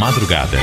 madrugada.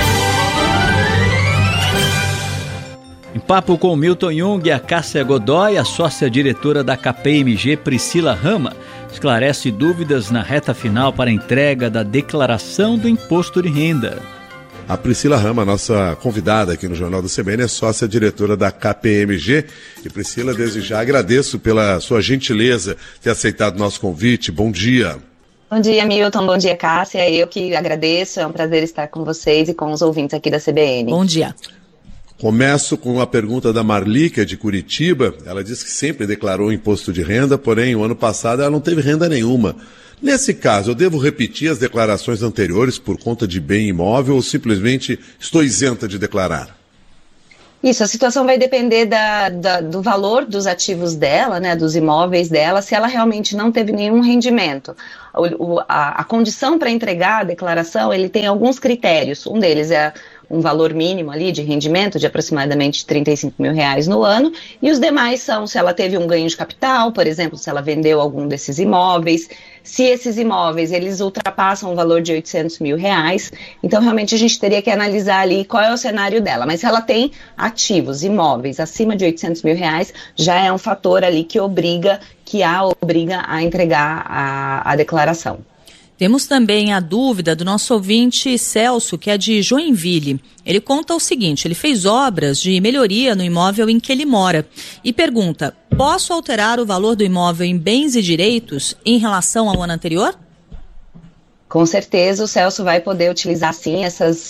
Em papo com Milton Jung, a Cássia Godoy, a sócia-diretora da KPMG, Priscila Rama, esclarece dúvidas na reta final para a entrega da declaração do imposto de renda. A Priscila Rama, nossa convidada aqui no Jornal do CBN, é sócia-diretora da KPMG. E Priscila, desde já agradeço pela sua gentileza ter aceitado o nosso convite. Bom dia. Bom dia, Milton. Bom dia, Cássia. Eu que agradeço. É um prazer estar com vocês e com os ouvintes aqui da CBN. Bom dia. Começo com a pergunta da Marli, que é de Curitiba. Ela diz que sempre declarou imposto de renda, porém, o ano passado ela não teve renda nenhuma. Nesse caso, eu devo repetir as declarações anteriores por conta de bem imóvel ou simplesmente estou isenta de declarar? Isso, a situação vai depender do valor dos ativos dela, né, dos imóveis dela, se ela realmente não teve nenhum rendimento. A condição para entregar a declaração, ele tem alguns critérios. Um deles é um valor mínimo ali de rendimento de aproximadamente R$35 mil no ano, e os demais são se ela teve um ganho de capital, por exemplo, se ela vendeu algum desses imóveis, se esses imóveis eles ultrapassam o valor de R$800 mil, então realmente a gente teria que analisar ali qual é o cenário dela, mas se ela tem ativos, imóveis acima de R$800 mil, já é um fator ali que obriga a entregar a declaração. Temos também a dúvida do nosso ouvinte Celso, que é de Joinville. Ele conta o seguinte: ele fez obras de melhoria no imóvel em que ele mora e pergunta: posso alterar o valor do imóvel em bens e direitos em relação ao ano anterior? Com certeza o Celso vai poder utilizar sim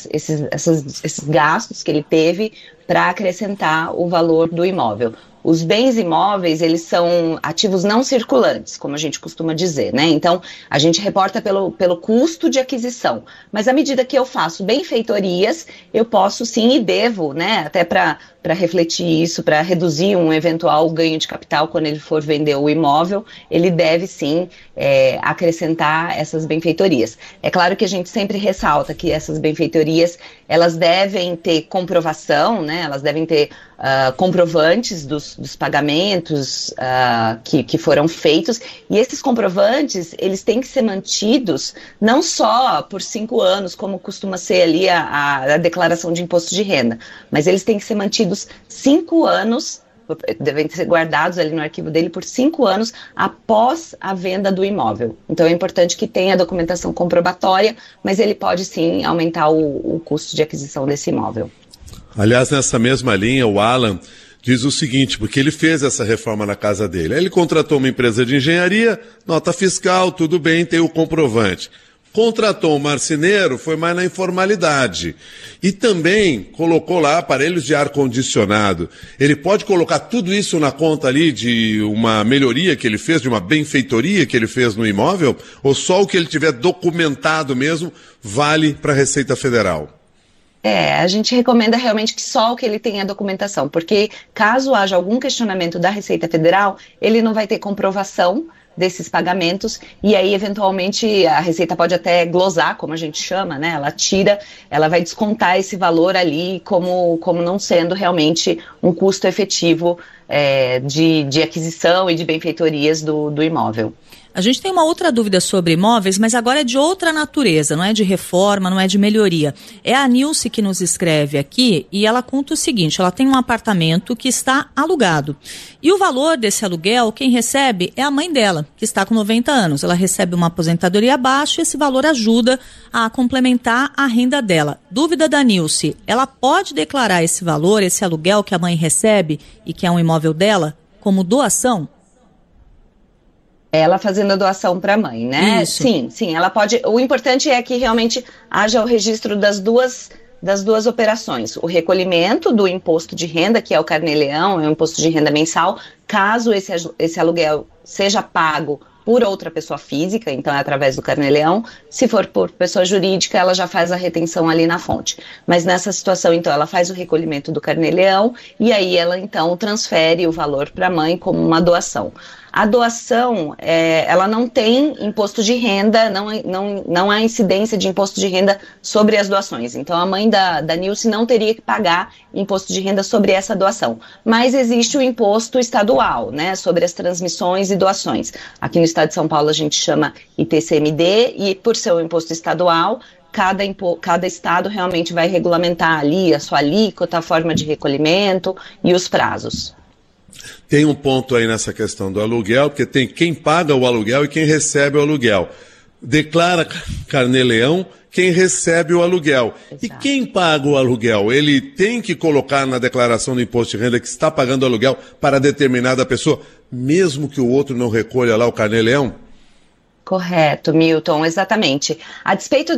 esses gastos que ele teve para acrescentar o valor do imóvel. Os bens imóveis, eles são ativos não circulantes, como a gente costuma dizer, né? Então, a gente reporta pelo custo de aquisição. Mas à medida que eu faço benfeitorias, eu posso sim e devo, né? Até para refletir isso, para reduzir um eventual ganho de capital quando ele for vender o imóvel, ele deve sim acrescentar essas benfeitorias. É claro que a gente sempre ressalta que essas benfeitorias, elas devem ter comprovação, né? Elas devem ter comprovantes dos pagamentos que foram feitos, e esses comprovantes, eles têm que ser mantidos não só por 5 anos, como costuma ser ali a declaração de imposto de renda, mas eles têm que ser mantidos 5 anos, devem ser guardados ali no arquivo dele por 5 anos após a venda do imóvel. Então é importante que tenha a documentação comprobatória, mas ele pode sim aumentar o custo de aquisição desse imóvel. Aliás, nessa mesma linha, o Alan diz o seguinte, porque ele fez essa reforma na casa dele. Aí ele contratou uma empresa de engenharia, nota fiscal, tudo bem, tem o comprovante. Contratou um marceneiro, foi mais na informalidade. E também colocou lá aparelhos de ar-condicionado. Ele pode colocar tudo isso na conta ali de uma melhoria que ele fez, de uma benfeitoria que ele fez no imóvel? Ou só o que ele tiver documentado mesmo vale para a Receita Federal? A gente recomenda realmente que só o que ele tenha documentação, porque caso haja algum questionamento da Receita Federal, ele não vai ter comprovação desses pagamentos, e aí eventualmente a Receita pode até glosar, como a gente chama, né? Ela vai descontar esse valor ali como não sendo realmente um custo efetivo de aquisição e de benfeitorias do imóvel. A gente tem uma outra dúvida sobre imóveis, mas agora é de outra natureza, não é de reforma, não é de melhoria. É a Nilce que nos escreve aqui e ela conta o seguinte: ela tem um apartamento que está alugado. E o valor desse aluguel, quem recebe é a mãe dela, que está com 90 anos. Ela recebe uma aposentadoria abaixo e esse valor ajuda a complementar a renda dela. Dúvida da Nilce: ela pode declarar esse valor, esse aluguel que a mãe recebe e que é um imóvel dela, como doação? Ela fazendo a doação para a mãe, né? Isso. Sim, ela pode. O importante é que realmente haja o registro das duas operações. O recolhimento do imposto de renda, que é o Carnê-Leão, é o imposto de renda mensal, caso esse aluguel seja pago por outra pessoa física, então é através do Carnê-Leão. Se for por pessoa jurídica, ela já faz a retenção ali na fonte. Mas nessa situação, então, ela faz o recolhimento do Carnê-Leão e aí ela, então, transfere o valor para a mãe como uma doação. A doação, ela não tem imposto de renda, não há incidência de imposto de renda sobre as doações. Então, a mãe da Nilce não teria que pagar imposto de renda sobre essa doação. Mas existe o imposto estadual, né, sobre as transmissões e doações. Aqui no estado de São Paulo a gente chama ITCMD, e por ser o imposto estadual, cada estado realmente vai regulamentar ali a sua alíquota, a forma de recolhimento e os prazos. Tem um ponto aí nessa questão do aluguel, porque tem quem paga o aluguel e quem recebe o aluguel. Declara Carnê-Leão quem recebe o aluguel. Exato. E quem paga o aluguel? Ele tem que colocar na declaração do imposto de renda que está pagando aluguel para determinada pessoa, mesmo que o outro não recolha lá o Carnê-Leão? Correto, Milton, exatamente. A despeito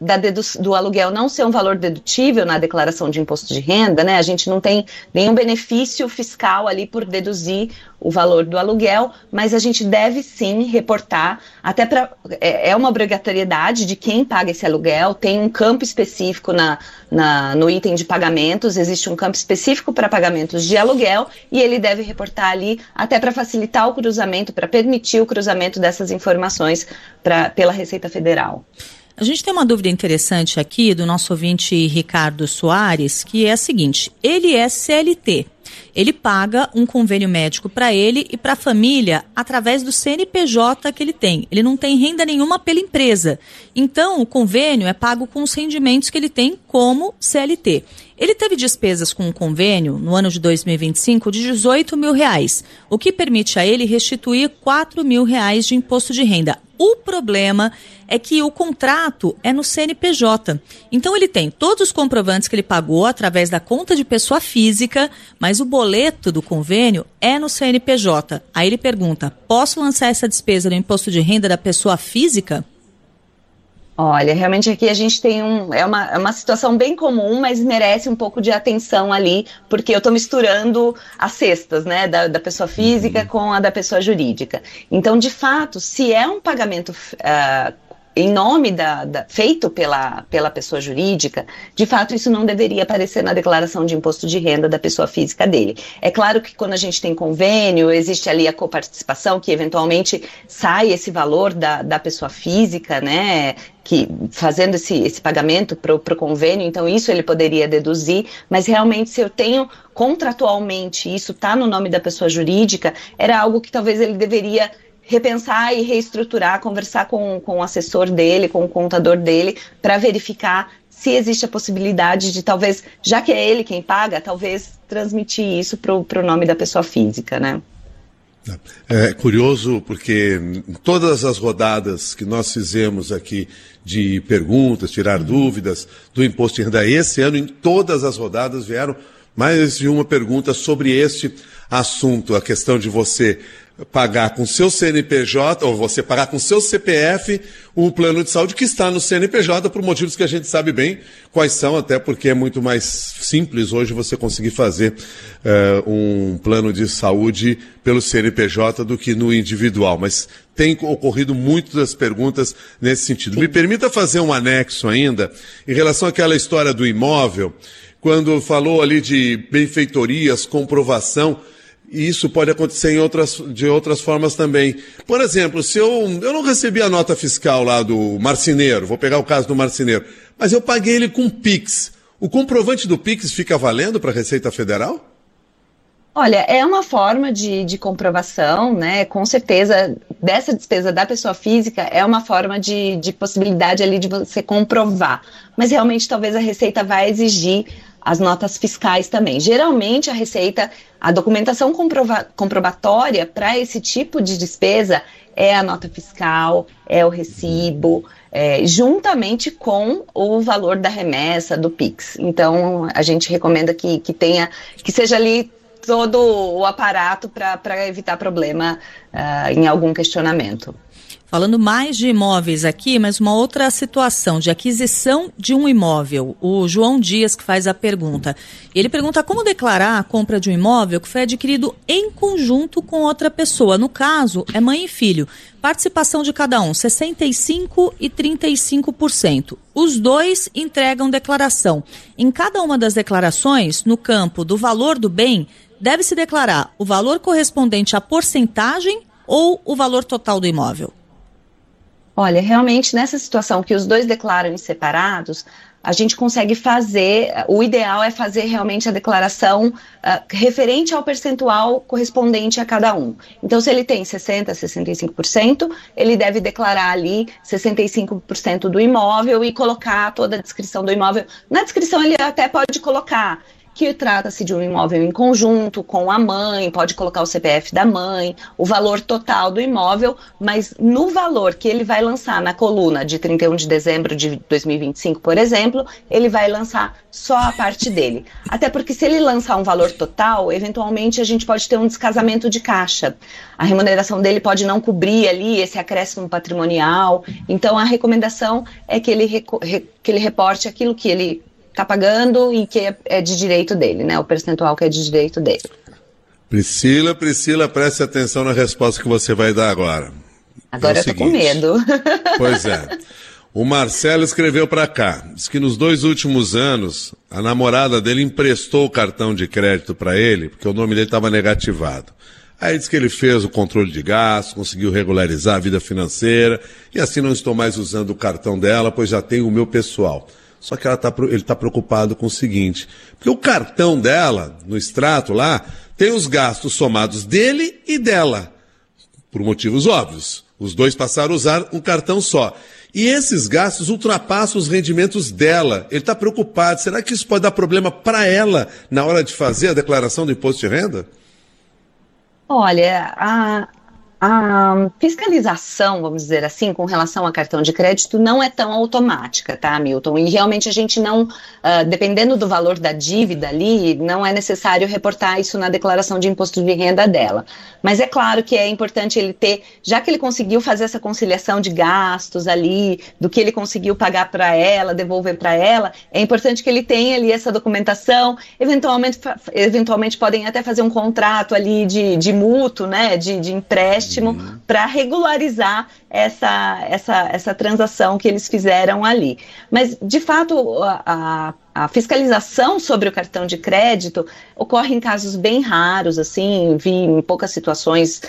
do aluguel não ser um valor dedutível na declaração de imposto de renda, né, a gente não tem nenhum benefício fiscal ali por deduzir o valor do aluguel, mas a gente deve sim reportar, até é uma obrigatoriedade de quem paga esse aluguel, tem um campo específico no item de pagamentos, existe um campo específico para pagamentos de aluguel, e ele deve reportar ali, até para facilitar o cruzamento, para permitir o cruzamento dessas informações pela Receita Federal. A gente tem uma dúvida interessante aqui do nosso ouvinte Ricardo Soares, que é a seguinte: ele é CLT. Ele paga um convênio médico para ele e para a família através do CNPJ que ele tem. Ele não tem renda nenhuma pela empresa. Então, o convênio é pago com os rendimentos que ele tem como CLT. Ele teve despesas com o convênio no ano de 2025 de R$18 mil, o que permite a ele restituir R$4 mil de imposto de renda. O problema é que o contrato é no CNPJ. Então ele tem todos os comprovantes que ele pagou através da conta de pessoa física, mas o boleto do convênio é no CNPJ. Aí ele pergunta: posso lançar essa despesa no imposto de renda da pessoa física? Olha, realmente aqui a gente tem uma situação bem comum, mas merece um pouco de atenção ali, porque eu estou misturando as cestas, né, da pessoa física com a da pessoa jurídica. Então, de fato, se é um pagamento em nome feito pela pessoa jurídica, de fato isso não deveria aparecer na declaração de imposto de renda da pessoa física dele. É claro que quando a gente tem convênio, existe ali a coparticipação, que eventualmente sai esse valor da pessoa física, né, que fazendo esse pagamento para o convênio, então isso ele poderia deduzir, mas realmente se eu tenho contratualmente, isso está no nome da pessoa jurídica, era algo que talvez ele deveria repensar e reestruturar, conversar com o assessor dele, com o contador dele, para verificar se existe a possibilidade de talvez, já que é ele quem paga, talvez transmitir isso para o nome da pessoa física, né? É curioso porque em todas as rodadas que nós fizemos aqui de perguntas, tirar dúvidas do imposto de renda esse ano, em todas as rodadas vieram mais de uma pergunta sobre este assunto, a questão de você pagar com seu CNPJ, ou você pagar com seu CPF um plano de saúde que está no CNPJ por motivos que a gente sabe bem quais são, até porque é muito mais simples hoje você conseguir fazer um plano de saúde pelo CNPJ do que no individual, mas tem ocorrido muitas perguntas nesse sentido. Me permita fazer um anexo ainda em relação àquela história do imóvel, quando falou ali de benfeitorias, comprovação. E isso pode acontecer de outras formas também. Por exemplo, se eu não recebi a nota fiscal lá do marceneiro, vou pegar o caso do marceneiro, mas eu paguei ele com Pix. O comprovante do Pix fica valendo para a Receita Federal? Olha, é uma forma de comprovação, né? Com certeza, dessa despesa da pessoa física é uma forma de possibilidade ali de você comprovar. Mas realmente talvez a Receita vai exigir as notas fiscais também. Geralmente a Receita, a documentação comprobatória para esse tipo de despesa é a nota fiscal, é o recibo, juntamente com o valor da remessa, do Pix. Então a gente recomenda que seja ali todo o aparato para evitar problema em algum questionamento. Falando mais de imóveis aqui, mas uma outra situação de aquisição de um imóvel. O João Dias que faz a pergunta. Ele pergunta como declarar a compra de um imóvel que foi adquirido em conjunto com outra pessoa. No caso, é mãe e filho. Participação de cada um, 65% e 35%. Os dois entregam declaração. Em cada uma das declarações, no campo do valor do bem, deve-se declarar o valor correspondente à porcentagem ou o valor total do imóvel? Olha, realmente nessa situação que os dois declaram em separados, a gente consegue fazer, o ideal é fazer realmente a declaração referente ao percentual correspondente a cada um. Então, se ele tem 60%, 65%, ele deve declarar ali 65% do imóvel e colocar toda a descrição do imóvel. Na descrição ele até pode colocar que trata-se de um imóvel em conjunto com a mãe, pode colocar o CPF da mãe, o valor total do imóvel, mas no valor que ele vai lançar na coluna de 31 de dezembro de 2025, por exemplo, ele vai lançar só a parte dele. Até porque se ele lançar um valor total, eventualmente a gente pode ter um descasamento de caixa. A remuneração dele pode não cobrir ali esse acréscimo patrimonial. Então a recomendação é que ele reporte aquilo que ele está pagando e que é de direito dele, né? O percentual que é de direito dele. Priscila, preste atenção na resposta que você vai dar agora. Agora eu tô com medo. Pois é. O Marcelo escreveu para cá, diz que nos 2 últimos anos, a namorada dele emprestou o cartão de crédito para ele, porque o nome dele estava negativado. Aí diz que ele fez o controle de gastos, conseguiu regularizar a vida financeira, e assim não estou mais usando o cartão dela, pois já tenho o meu pessoal. Só que ele está preocupado com o seguinte, porque o cartão dela, no extrato lá, tem os gastos somados dele e dela, por motivos óbvios. Os dois passaram a usar um cartão só. E esses gastos ultrapassam os rendimentos dela. Ele está preocupado. Será que isso pode dar problema para ela na hora de fazer a declaração do imposto de renda? Olha, a fiscalização, vamos dizer assim, com relação a cartão de crédito não é tão automática, tá, Milton? E realmente a gente não, dependendo do valor da dívida ali, não é necessário reportar isso na declaração de imposto de renda dela. Mas é claro que é importante ele ter, já que ele conseguiu fazer essa conciliação de gastos ali, do que ele conseguiu pagar para ela, devolver para ela, é importante que ele tenha ali essa documentação, eventualmente podem até fazer um contrato ali de mútuo, né, de empréstimo, para regularizar essa transação que eles fizeram ali. Mas, de fato, a fiscalização sobre o cartão de crédito ocorre em casos bem raros, assim, vi em poucas situações,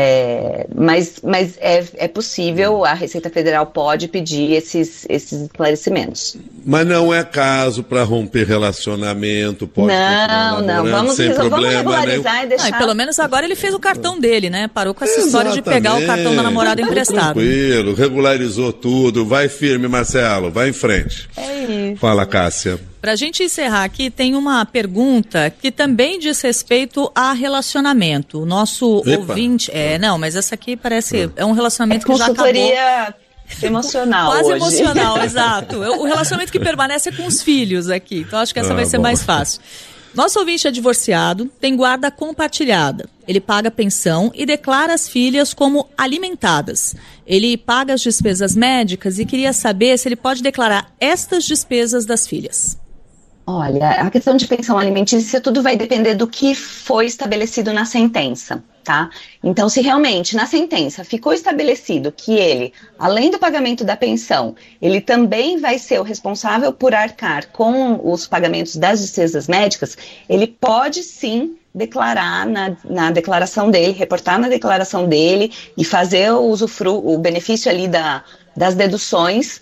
mas é possível, a Receita Federal pode pedir esses esclarecimentos. Mas não é caso para romper relacionamento, pode não, vamos regularizar e deixar... Não, e pelo menos agora ele fez o cartão dele, né? Parou com essa história de pegar o cartão da namorada emprestado. Tranquilo, regularizou tudo, vai firme, Marcelo, vai em frente. É isso. Fala, Cássia. Para a gente encerrar aqui, tem uma pergunta que também diz respeito a relacionamento. O nosso ouvinte... mas essa aqui parece... É um relacionamento que já acabou. Consultoria emocional quase hoje. Emocional, exato. O relacionamento que permanece é com os filhos aqui. Então acho que essa vai ser mais fácil. Nosso ouvinte é divorciado, tem guarda compartilhada. Ele paga pensão e declara as filhas como alimentadas. Ele paga as despesas médicas e queria saber se ele pode declarar estas despesas das filhas. Olha, a questão de pensão alimentícia, tudo vai depender do que foi estabelecido na sentença, tá? Então, se realmente na sentença ficou estabelecido que ele, além do pagamento da pensão, ele também vai ser o responsável por arcar com os pagamentos das despesas médicas, ele pode sim declarar na declaração dele, reportar na declaração dele e fazer o benefício ali das deduções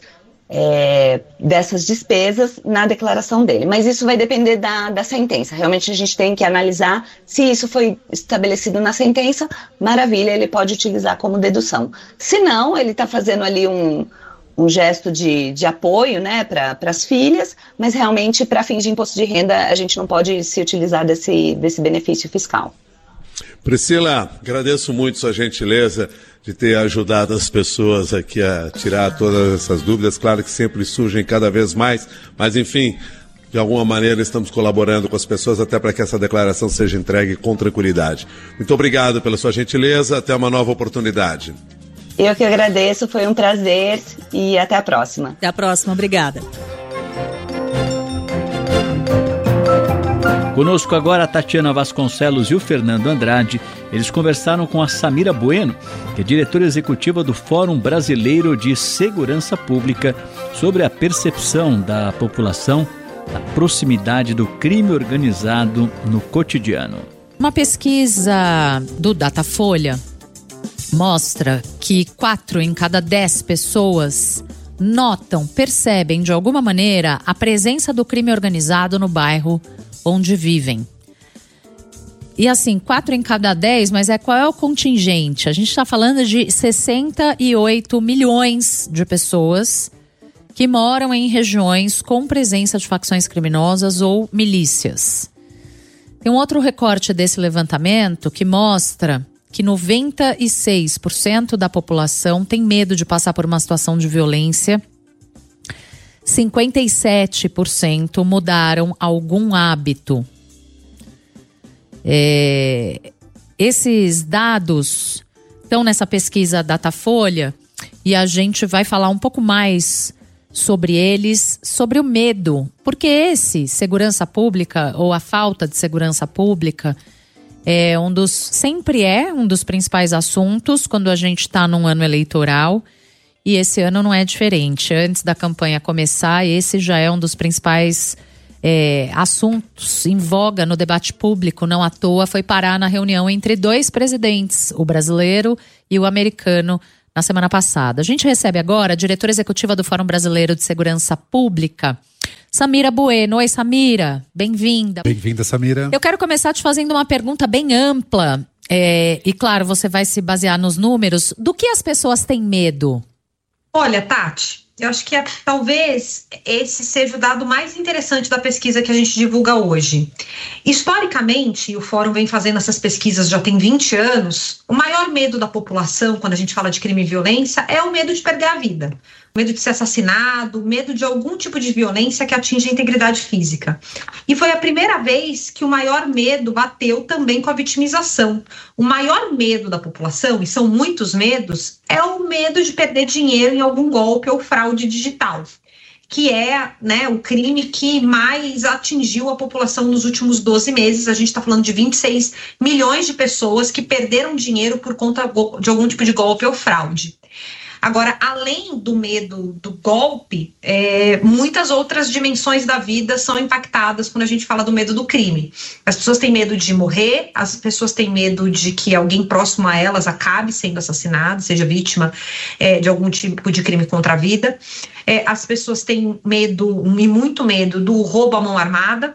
dessas despesas na declaração dele, mas isso vai depender da sentença. Realmente a gente tem que analisar se isso foi estabelecido na sentença, maravilha, ele pode utilizar como dedução. Se não, ele está fazendo ali um gesto de apoio, né, para as filhas, mas realmente para fins de imposto de renda a gente não pode se utilizar desse benefício fiscal. Priscila, agradeço muito sua gentileza de ter ajudado as pessoas aqui a tirar todas essas dúvidas. Claro que sempre surgem cada vez mais, mas enfim, de alguma maneira estamos colaborando com as pessoas até para que essa declaração seja entregue com tranquilidade. Muito obrigado pela sua gentileza, até uma nova oportunidade. Eu que agradeço, foi um prazer e até a próxima. Até a próxima, obrigada. Conosco agora a Tatiana Vasconcelos e o Fernando Andrade. Eles conversaram com a Samira Bueno, que é diretora executiva do Fórum Brasileiro de Segurança Pública, sobre a percepção da população da proximidade do crime organizado no cotidiano. Uma pesquisa do Datafolha mostra que 4 em cada 10 pessoas percebem de alguma maneira a presença do crime organizado no bairro onde vivem. E assim, 4 em cada 10, mas qual é o contingente? A gente está falando de 68 milhões de pessoas que moram em regiões com presença de facções criminosas ou milícias. Tem um outro recorte desse levantamento que mostra que 96% da população tem medo de passar por uma situação de violência. 57% mudaram algum hábito. Esses dados estão nessa pesquisa Datafolha e a gente vai falar um pouco mais sobre eles, sobre o medo, porque segurança pública ou a falta de segurança pública sempre é um dos principais assuntos quando a gente está num ano eleitoral, e esse ano não é diferente. Antes da campanha começar, esse já é um dos principais assuntos em voga no debate público. Não à toa foi parar na reunião entre 2 presidentes, o brasileiro e o americano, na semana passada. A gente recebe agora a diretora executiva do Fórum Brasileiro de Segurança Pública, Samira Bueno. Oi, Samira, bem-vinda. Bem-vinda, Samira. Eu quero começar te fazendo uma pergunta bem ampla, e claro, você vai se basear nos números. Do que as pessoas têm medo? Olha, Tati, eu acho que talvez esse seja o dado mais interessante da pesquisa que a gente divulga hoje. Historicamente, e o Fórum vem fazendo essas pesquisas já tem 20 anos, o maior medo da população, quando a gente fala de crime e violência, é o medo de perder a vida. O medo de ser assassinado, o medo de algum tipo de violência que atinge a integridade física. E foi a primeira vez que o maior medo bateu também com a vitimização. O maior medo da população, e são muitos medos, é o medo de perder dinheiro em algum golpe ou fraude digital, que é, o crime que mais atingiu a população nos últimos 12 meses. A gente está falando de 26 milhões de pessoas que perderam dinheiro por conta de algum tipo de golpe ou fraude. Agora, além do medo do golpe, muitas outras dimensões da vida são impactadas quando a gente fala do medo do crime. As pessoas têm medo de morrer, as pessoas têm medo de que alguém próximo a elas acabe sendo assassinado, seja vítima de algum tipo de crime contra a vida. As pessoas têm medo, e muito medo, do roubo à mão armada.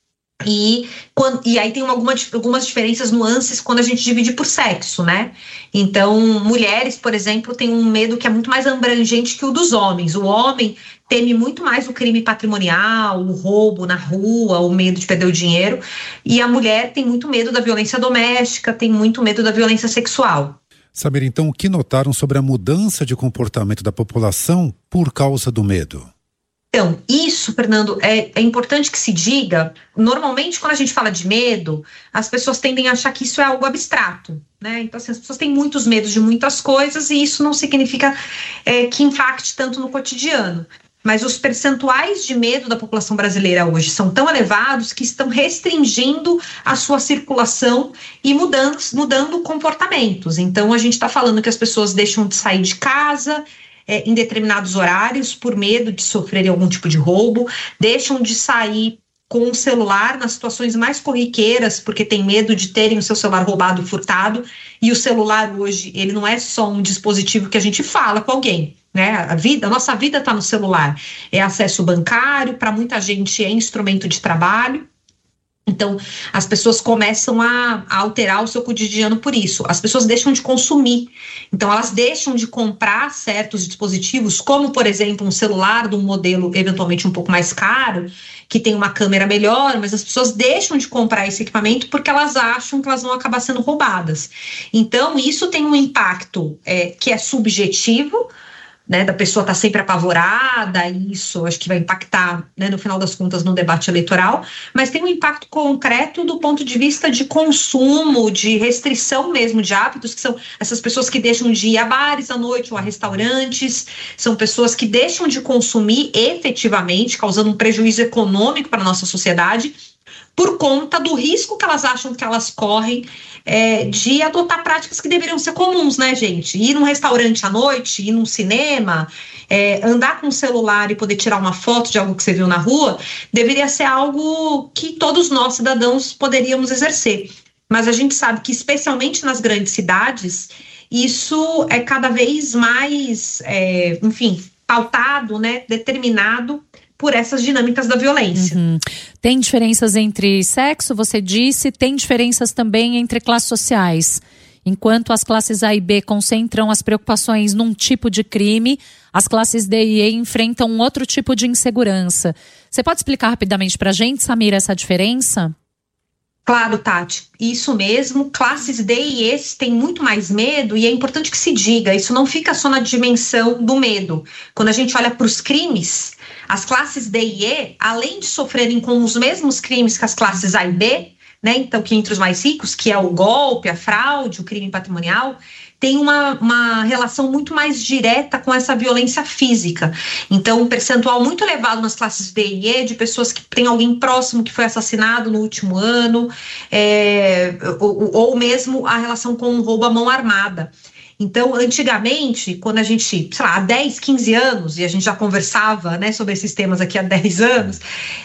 E aí tem algumas diferenças, nuances, quando a gente divide por sexo, né? Então, mulheres, por exemplo, têm um medo que é muito mais abrangente que o dos homens. O homem teme muito mais o crime patrimonial, o roubo na rua, o medo de perder o dinheiro. E a mulher tem muito medo da violência doméstica, tem muito medo da violência sexual. Samira, então, o que notaram sobre a mudança de comportamento da população por causa do medo? Então, isso, Fernando, é importante que se diga. Normalmente, quando a gente fala de medo, as pessoas tendem a achar que isso é algo abstrato, né? Então, assim, as pessoas têm muitos medos de muitas coisas e isso não significa que impacte tanto no cotidiano. Mas os percentuais de medo da população brasileira hoje são tão elevados que estão restringindo a sua circulação e mudando comportamentos. Então, a gente está falando que as pessoas deixam de sair de casa em determinados horários por medo de sofrerem algum tipo de roubo, deixam de sair com o celular nas situações mais corriqueiras porque tem medo de terem o seu celular roubado e furtado. E o celular hoje, ele não é só um dispositivo que a gente fala com alguém, né? A nossa vida está no celular. É acesso bancário, para muita gente é instrumento de trabalho. Então, as pessoas começam a alterar o seu cotidiano por isso. As pessoas deixam de consumir. Então, elas deixam de comprar certos dispositivos, como, por exemplo, um celular de um modelo eventualmente um pouco mais caro, que tem uma câmera melhor, mas as pessoas deixam de comprar esse equipamento porque elas acham que elas vão acabar sendo roubadas. Então, isso tem um impacto que é subjetivo, né, da pessoa estar sempre apavorada, isso acho que vai impactar, né, no final das contas no debate eleitoral, mas tem um impacto concreto do ponto de vista de consumo, de restrição mesmo de hábitos, que são essas pessoas que deixam de ir a bares à noite ou a restaurantes, são pessoas que deixam de consumir efetivamente, causando um prejuízo econômico para a nossa sociedade, por conta do risco que elas acham que elas correm de adotar práticas que deveriam ser comuns, né, gente? Ir num restaurante à noite, ir num cinema, andar com o celular e poder tirar uma foto de algo que você viu na rua, deveria ser algo que todos nós, cidadãos, poderíamos exercer. Mas a gente sabe que, especialmente nas grandes cidades, isso é cada vez mais, pautado, né, determinado por essas dinâmicas da violência. Tem diferenças entre sexo, você disse, tem diferenças também entre classes sociais. Enquanto as classes A e B concentram as preocupações num tipo de crime, as classes D e E enfrentam um outro tipo de insegurança. Você pode explicar rapidamente para a gente, Samira, essa diferença? Claro, Tati, isso mesmo, classes D e E têm muito mais medo e é importante que se diga, isso não fica só na dimensão do medo. Quando a gente olha para os crimes, as classes D e E, além de sofrerem com os mesmos crimes que as classes A e B, né, então que entre os mais ricos, que é o golpe, a fraude, o crime patrimonial, tem uma relação muito mais direta com essa violência física. Então, um percentual muito elevado nas classes D e E de pessoas que têm alguém próximo que foi assassinado no último ano, ou mesmo a relação com um roubo à mão armada. Então, antigamente, quando a gente, sei lá, há 10, 15 anos, e a gente já conversava, né, sobre esses temas aqui há 10 anos,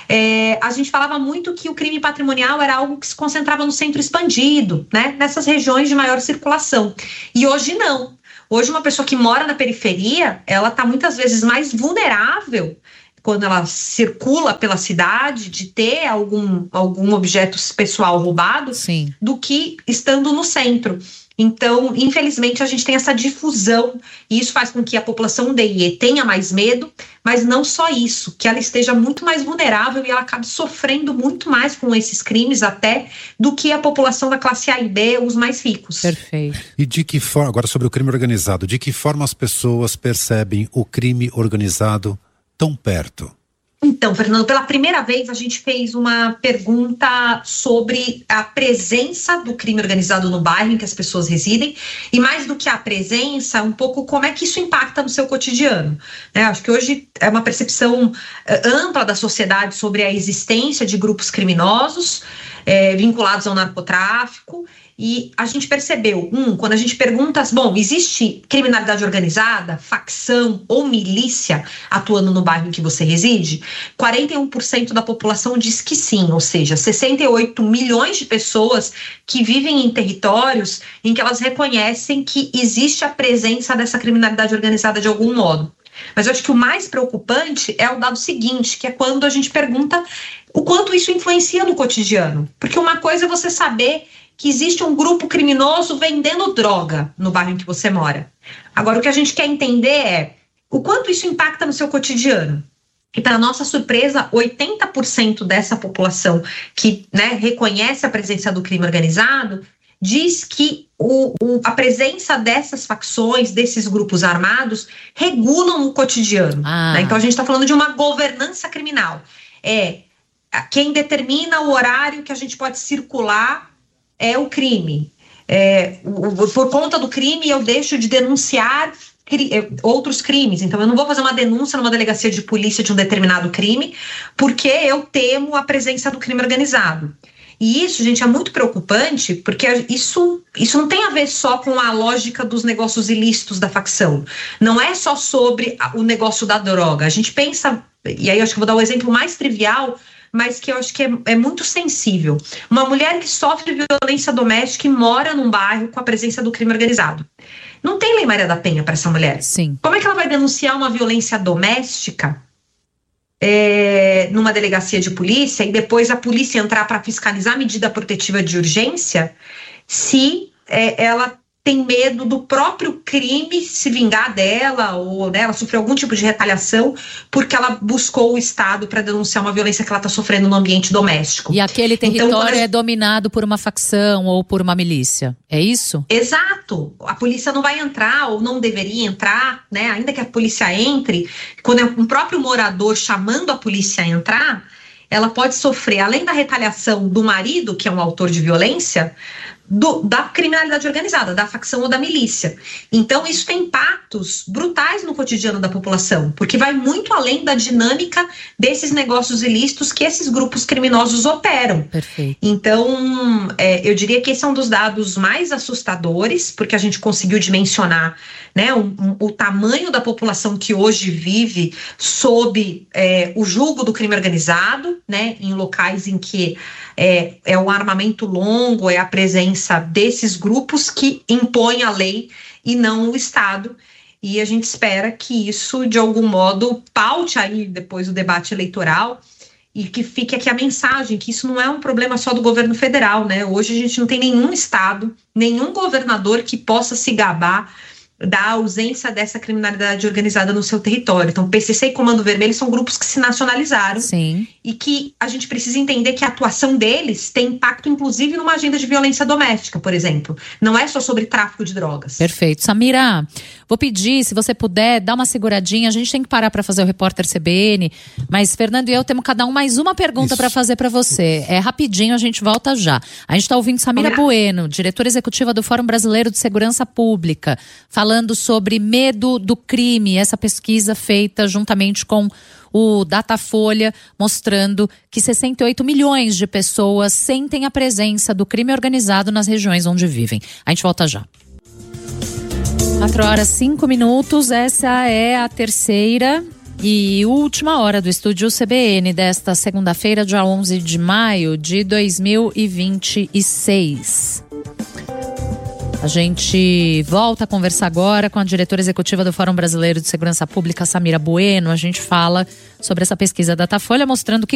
a gente falava muito que o crime patrimonial era algo que se concentrava no centro expandido, né, nessas regiões de maior circulação. E hoje não. Hoje uma pessoa que mora na periferia, ela está muitas vezes mais vulnerável quando ela circula pela cidade, de ter algum objeto pessoal roubado, Sim, do que estando no centro. Então, infelizmente, a gente tem essa difusão e isso faz com que a população D e E tenha mais medo, mas não só isso, que ela esteja muito mais vulnerável e ela acabe sofrendo muito mais com esses crimes até do que a população da classe A e B, os mais ricos. perfeito. E de que forma, agora sobre o crime organizado, de que forma as pessoas percebem o crime organizado tão perto? Então, Fernando, pela primeira vez a gente fez uma pergunta sobre a presença do crime organizado no bairro em que as pessoas residem e, mais do que a presença, um pouco como é que isso impacta no seu cotidiano. Acho que hoje é uma percepção ampla da sociedade sobre a existência de grupos criminosos vinculados ao narcotráfico. E a gente percebeu, quando a gente pergunta, bom, existe criminalidade organizada, facção ou milícia atuando no bairro em que você reside? 41% da população diz que sim, ou seja, 68 milhões de pessoas que vivem em territórios em que elas reconhecem que existe a presença dessa criminalidade organizada de algum modo. Mas eu acho que o mais preocupante é o dado seguinte, que é quando a gente pergunta o quanto isso influencia no cotidiano. Porque uma coisa é você saber que existe um grupo criminoso vendendo droga no bairro em que você mora. Agora, o que a gente quer entender é o quanto isso impacta no seu cotidiano. E, para nossa surpresa, 80% dessa população que, né, reconhece a presença do crime organizado diz que a presença dessas facções, desses grupos armados, regulam o cotidiano. Né? Então, a gente está falando de uma governança criminal. Quem determina o horário que a gente pode circular é o crime. Por conta do crime, eu deixo de denunciar outros crimes. Então, eu não vou fazer uma denúncia numa delegacia de polícia de um determinado crime, porque eu temo a presença do crime organizado. E isso, gente, é muito preocupante, porque isso não tem a ver só com a lógica dos negócios ilícitos da facção. Não é só sobre o negócio da droga. A gente pensa, e aí eu acho que vou dar o exemplo mais trivial, mas que eu acho que é muito sensível. Uma mulher que sofre violência doméstica e mora num bairro com a presença do crime organizado. Não tem Lei Maria da Penha para essa mulher. Sim. Como é que ela vai denunciar uma violência doméstica numa delegacia de polícia e depois a polícia entrar para fiscalizar a medida protetiva de urgência se ela tem medo do próprio crime se vingar dela ou ela sofreu algum tipo de retaliação porque ela buscou o Estado para denunciar uma violência que ela está sofrendo no ambiente doméstico. E aquele território é dominado por uma facção ou por uma milícia, é isso? Exato. A polícia não vai entrar ou não deveria entrar, né? Ainda que a polícia entre, quando é um próprio morador chamando a polícia a entrar, ela pode sofrer, além da retaliação do marido, que é um autor de violência, da criminalidade organizada, da facção ou da milícia. Então, isso tem impactos brutais no cotidiano da população, porque vai muito além da dinâmica desses negócios ilícitos que esses grupos criminosos operam. Perfeito. Então, eu diria que esse é um dos dados mais assustadores, porque a gente conseguiu dimensionar, né, o tamanho da população que hoje vive sob o jugo do crime organizado, né, em locais em que é um armamento longo, é a presença desses grupos que impõem a lei e não o Estado. E a gente espera que isso, de algum modo, paute aí depois o debate eleitoral e que fique aqui a mensagem que isso não é um problema só do governo federal, né? Hoje a gente não tem nenhum estado, nenhum governador que possa se gabar da ausência dessa criminalidade organizada no seu território. Então, PCC e Comando Vermelho são grupos que se nacionalizaram. Sim. E que a gente precisa entender que a atuação deles tem impacto, inclusive, numa agenda de violência doméstica, por exemplo. Não é só sobre tráfico de drogas. Perfeito. Samira, vou pedir, se você puder, dar uma seguradinha. A gente tem que parar para fazer o Repórter CBN, mas Fernando e eu temos cada um mais uma pergunta para fazer para você. É rapidinho, a gente volta já. A gente está ouvindo Samira Bueno, diretora executiva do Fórum Brasileiro de Segurança Pública, falando sobre medo do crime, essa pesquisa feita juntamente com o Datafolha, mostrando que 68 milhões de pessoas sentem a presença do crime organizado nas regiões onde vivem. A gente volta já. 4h05, essa é a terceira e última hora do Estúdio CBN desta segunda-feira, dia 11 de maio de 2026. A gente volta a conversar agora com a diretora executiva do Fórum Brasileiro de Segurança Pública, Samira Bueno. A gente fala sobre essa pesquisa Datafolha mostrando que